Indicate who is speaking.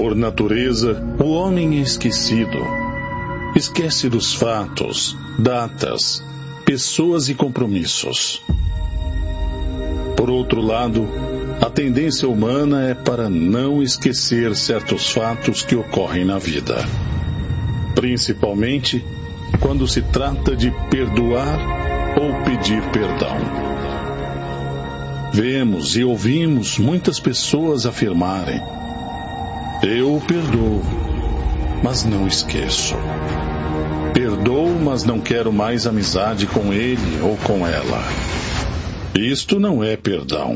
Speaker 1: Por natureza, o homem é esquecido. Esquece dos fatos, datas, pessoas e compromissos. Por outro lado, a tendência humana é para não esquecer certos fatos que ocorrem na vida. Principalmente quando se trata de perdoar ou pedir perdão. Vemos e ouvimos muitas pessoas afirmarem: eu perdoo, mas não esqueço. Perdoo, mas não quero mais amizade com ele ou com ela. Isto não é perdão.